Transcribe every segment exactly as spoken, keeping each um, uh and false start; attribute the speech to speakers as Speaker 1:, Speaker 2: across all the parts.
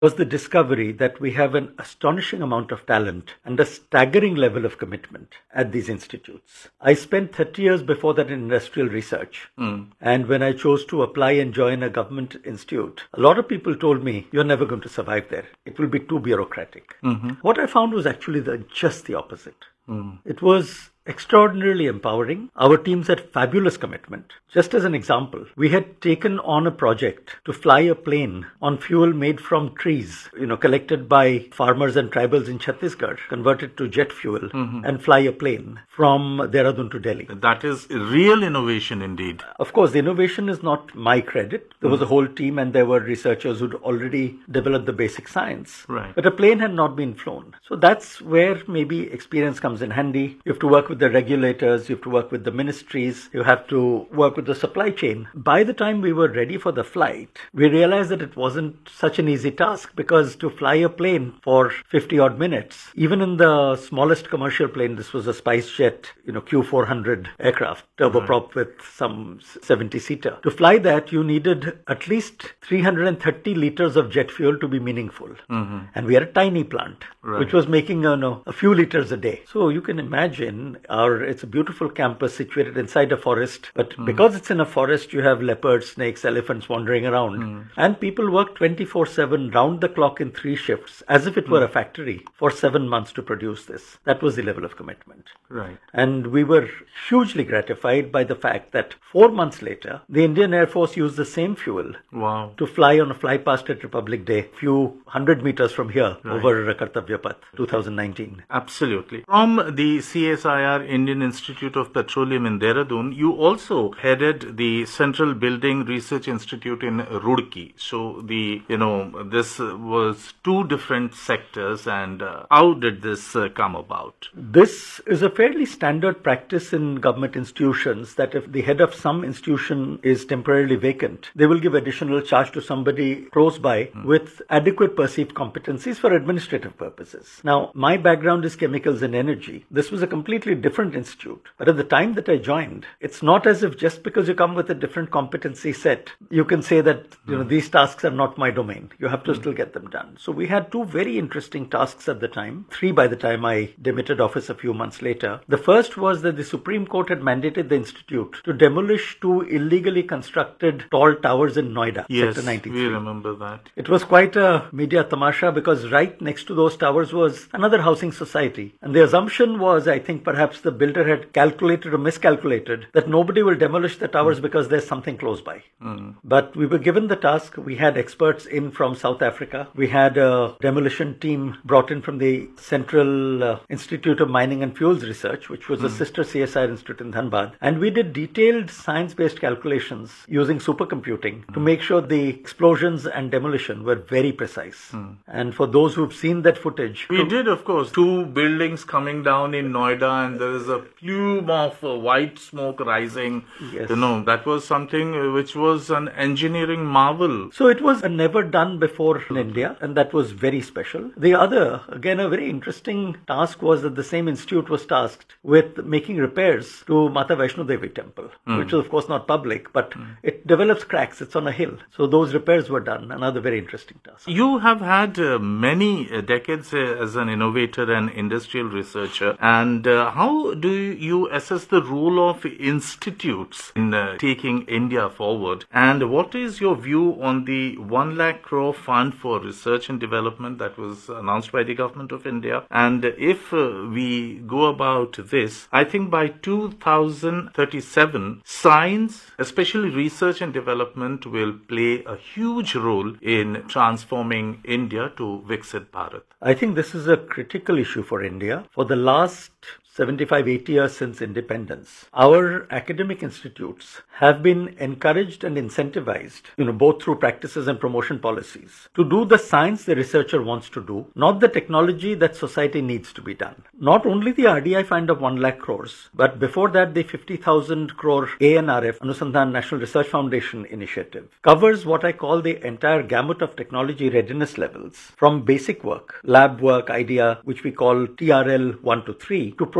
Speaker 1: was the discovery that we have an astonishing amount of talent and a staggering level of commitment at these institutes. I spent thirty years before that in industrial research. Mm. And when I chose to apply and join a government institute, a lot of people told me, you're never going to survive there. It will be too bureaucratic. Mm-hmm. What I found was actually the, just the opposite. Mm. It was extraordinarily empowering. Our teams had fabulous commitment. Just as an example, we had taken on a project to fly a plane on fuel made from trees, you know, collected by farmers and tribals in Chhattisgarh, converted to jet fuel, mm-hmm. and fly a plane from Dehradun to Delhi.
Speaker 2: That is real innovation indeed.
Speaker 1: Of course, the innovation is not my credit. There mm. was a whole team and there were researchers who'd already developed the basic science.
Speaker 2: Right.
Speaker 1: But a plane had not been flown. So that's where maybe experience comes in handy. You have to work with the regulators, you have to work with the ministries, you have to work with the supply chain. By the time we were ready for the flight, we realized that it wasn't such an easy task, because to fly a plane for fifty odd minutes, even in the smallest commercial plane, this was a SpiceJet, you know, Q four hundred aircraft, turboprop right. with some seventy seater. To fly that, you needed at least three hundred thirty liters of jet fuel to be meaningful. Mm-hmm. And we had a tiny plant, right. which was making you know, a few liters a day. So you can imagine our, it's a beautiful campus situated inside a forest, but mm. because it's in a forest, you have leopards, snakes, elephants wandering around. Mm. And people work twenty-four seven, round the clock in three shifts, as if it were mm. a factory, for seven months to produce this. That was the level of commitment.
Speaker 2: Right.
Speaker 1: And we were hugely gratified by the fact that four months later, the Indian Air Force used the same fuel
Speaker 2: wow.
Speaker 1: to fly on a fly past at Republic Day, few hundred meters from here, right. over Kartavya Path, twenty nineteen.
Speaker 2: Absolutely. From the C S I R Indian Institute of Petroleum in Dehradun, you also headed the Central Building Research Institute in Roorkee. So the, you know, this was two different sectors, and uh, how did this uh, come about?
Speaker 1: This is a fairly standard practice in government institutions, that if the head of some institution is temporarily vacant, they will give additional charge to somebody close by hmm. with adequate perceived competencies for administrative purposes. Now, my background is chemicals and energy. This was a completely different institute. But at the time that I joined, it's not as if just because you come with a different competency set, you can say that, you know, these tasks are not my domain. You have to mm. still get them done. So we had two very interesting tasks at the time, three by the time I demitted office a few months later. The first was that the Supreme Court had mandated the institute to demolish two illegally constructed tall towers in Noida,
Speaker 2: yes,
Speaker 1: Sector ninety-three.
Speaker 2: We remember that.
Speaker 1: It was quite a media tamasha, because right next to those towers was another housing society. And the assumption was, I think perhaps the builder had calculated or miscalculated that nobody will demolish the towers mm. because there's something close by. Mm. But we were given the task. We had experts in from South Africa. We had a demolition team brought in from the Central uh, Institute of Mining and Fuels Research, which was mm. a sister C S I R institute in Dhanbad. And we did detailed science-based calculations using supercomputing mm. to make sure the explosions and demolition were very precise. Mm. And for those who've seen that footage...
Speaker 2: We to- did, of course. Two buildings coming down in Noida, and there is a plume of uh, white smoke rising.
Speaker 1: Yes.
Speaker 2: You know, that was something which was an engineering marvel.
Speaker 1: So it was never done before in India, and that was very special. The other, again, a very interesting task was that the same institute was tasked with making repairs to Mata Vaishno Devi temple, mm. which is of course not public, but mm. it develops cracks. It's on a hill. So those repairs were done. Another very interesting task.
Speaker 2: You have had uh, many uh, decades uh, as an innovator and industrial researcher. And uh, how do you assess the role of institutes in uh, taking India forward? And what is your view on the one lakh crore fund for research and development that was announced by the government of India? And if uh, we go about this, I think by two thousand thirty-seven, science, especially research and development, will play a huge role in transforming India to Viksit Bharat.
Speaker 1: I think this is a critical issue for India. For the last seventy-five, eighty years since independence, our academic institutes have been encouraged and incentivized, you know, both through practices and promotion policies, to do the science the researcher wants to do, not the technology that society needs to be done. Not only the R D I fund of one lakh crores, but before that the fifty thousand crore A N R F, Anusandhan National Research Foundation initiative, covers what I call the entire gamut of technology readiness levels, from basic work, lab work, idea, which we call T R L one to three, to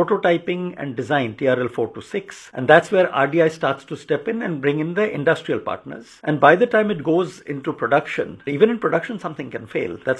Speaker 1: prototyping and design T R L four to six. And that's where R D I starts to step in and bring in the industrial partners. And by the time it goes into production, even in production, something can fail. That's